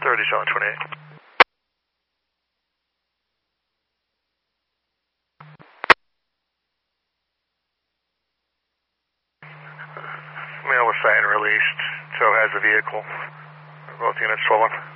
30, showing 28. Mail was signed and released. Tow has the vehicle. Both units 12-1.